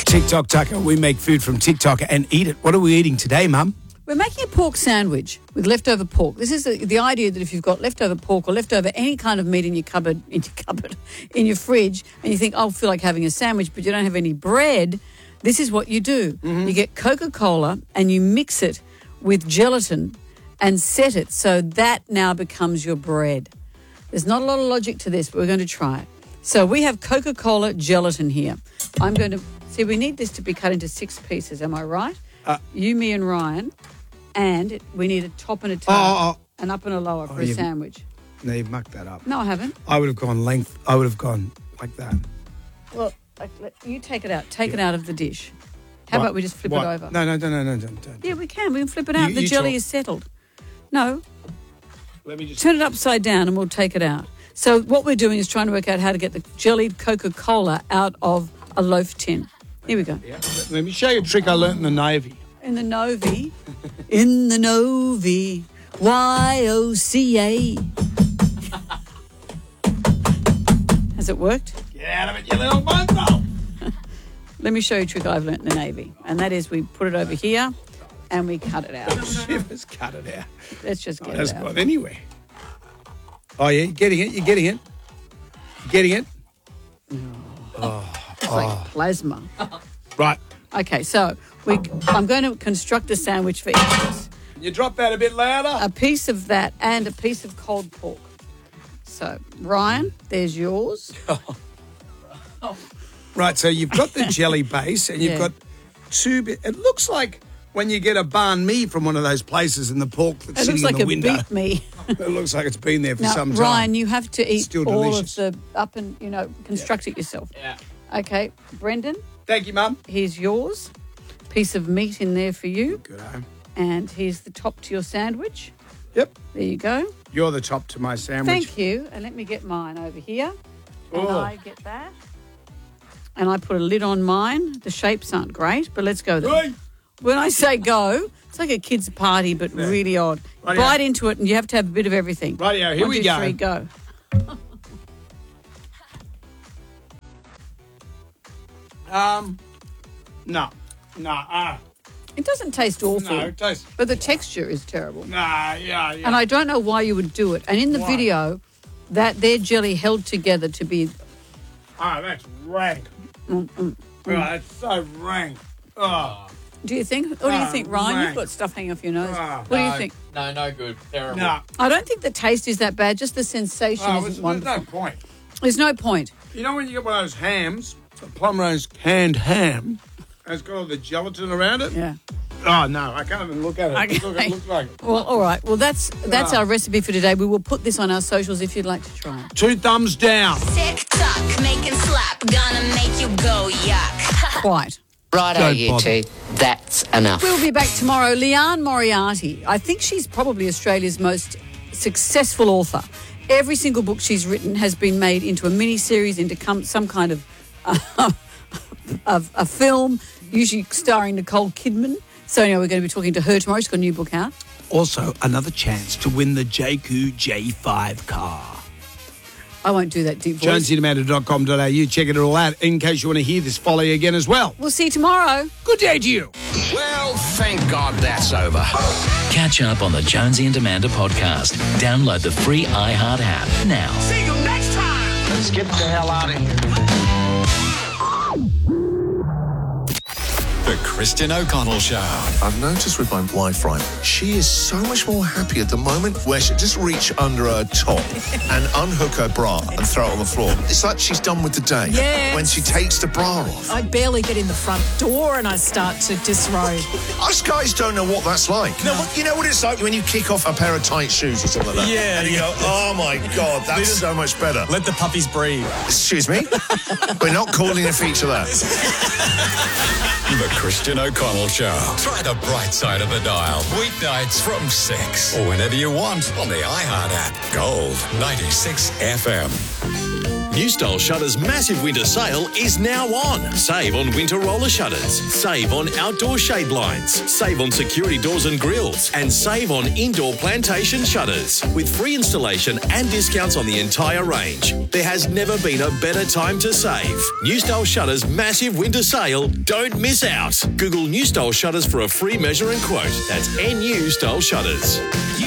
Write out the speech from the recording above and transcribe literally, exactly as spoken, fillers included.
TikTok Tucker. We make food from TikTok and eat it. What are we eating today, Mum? We're making a pork sandwich with leftover pork. This is the, the idea that if you've got leftover pork or leftover any kind of meat in your cupboard, in your cupboard, in your fridge, and you think, oh, I feel like having a sandwich, but you don't have any bread, this is what you do. Mm-hmm. You get Coca-Cola and you mix it with gelatin and set it so that now becomes your bread. There's not a lot of logic to this, but we're going to try it. So we have Coca-Cola gelatin here. I'm going to... See, we need this to be cut into six pieces, am I right? Uh, you, me and Ryan. And it, we need a top and a tail, oh, oh, oh. an up and a lower for oh, a sandwich. No, you've mucked that up. No, I haven't. I would have gone length. I would have gone like that. Well, like, let, you take it out. Take yeah. it out of the dish. How what? about we just flip what? it over? No, no, no, no, no, don't. don't. Yeah, we can. We can flip it out. You, the you jelly talk. is settled. No. Let me just... Turn it upside down and we'll take it out. So what we're doing is trying to work out how to get the jellied Coca-Cola out of a loaf tin. Here we go. Yeah. Let me show you a trick I learnt in the Navy. In the Novi. In the Novi. Y O C A. Has it worked? Get out of it, you little mongrel. Let me show you a trick I've learnt in the Navy. And that is we put it over here and we cut it out. Shivers, cut it out. Let's just get oh, it out. That's anywhere. Oh, yeah, you're getting it, you're getting it. You're getting it. Oh, it's oh. like plasma. Right. Okay, so we. I'm going to construct a sandwich for each of us. Can you drop that a bit louder? A piece of that and a piece of cold pork. So, Ryan, there's yours. Right, so you've got the jelly base and you've yeah. got two... Bi- it looks like when you get a banh mi from one of those places and the pork that's it sitting looks like in the window. It looks like a beef me. It looks like it's been there for now, some time. Ryan, you have to eat Still all delicious. of the... Up and, you know, construct yeah. it yourself. Yeah. Okay, Brendan. Thank you, Mum. Here's yours. Piece of meat in there for you. Good, eh? And here's the top to your sandwich. Yep. There you go. You're the top to my sandwich. Thank you. And let me get mine over here. And oh. I get that. And I put a lid on mine. The shapes aren't great, but let's go there. Hey. When I say go, it's like a kid's party, but yeah. really odd. Right Bite here. into it and you have to have a bit of everything. Rightio, here One, we two, go. Three, go. Um, no, no, ah. Uh, it doesn't taste awful. No, it tastes... But the texture is terrible. Nah, yeah, yeah. And I don't know why you would do it. And in the why? video, that their jelly held together to be... Ah, oh, that's rank. Mm, mm, mm. Oh, that's so rank. Oh. Do you think? What do you Oh, think, Ryan? rank. You've got stuff hanging off your nose. Oh. What do no, you think? No, no good. Terrible. No. I don't think the taste is that bad. Just the sensation Oh, isn't there's wonderful. no point. There's no point. You know when you get one of those hams, a Plumrose canned ham, and it's got all the gelatin around it? Yeah. Oh, no, I can't even look at it. Okay. Look, it looks like it. Well, all right. Well, that's that's Oh. our recipe for today. We will put this on our socials if you'd like to try it. Two thumbs down. TikTok, making slap, gonna make you go yuck. Quite. Righto, Don't you bother. two. That's enough. We'll be back tomorrow. Leanne Moriarty. I think she's probably Australia's most successful author. Every single book she's written has been made into a mini-series, into com- some kind of, uh, of a film, usually starring Nicole Kidman. So anyway, we're going to be talking to her tomorrow. She's got a new book out. Also, another chance to win the J Q J five car. I won't do that deep voice. jonesy amanda dot com dot a u. Check it all out in case you want to hear this folly again as well. We'll see you tomorrow. Good day to you. Well, thank God that's over. Catch up on the Jonesy and Amanda podcast. Download the free iHeart app now. See you next time. Let's get the hell out of here. The Christian O'Connell Show. I've noticed with my wife, right, she is so much more happy at the moment where she'll just reach under her top and unhook her bra and throw it on the floor. It's like she's done with the day. Yes. When she takes the bra off. I barely get in the front door and I start to disrobe. Us guys don't know what that's like. No. You know what it's like when you kick off a pair of tight shoes or something like that? Yeah. And you go, oh my God, that's so much better. Let the puppies breathe. Excuse me? We're not calling a feature that. The Christian O'Connell Show. Try the bright side of the dial. Weeknights from six. Or whenever you want on the iHeart app. Gold ninety-six F M. New Style Shutters' massive winter sale is now on. Save on winter roller shutters. Save on outdoor shade blinds. Save on security doors and grills. And save on indoor plantation shutters. With free installation and discounts on the entire range. There has never been a better time to save. New Style Shutters' massive winter sale. Don't miss out. Google New Style Shutters for a free measure and quote. That's N U Style Shutters.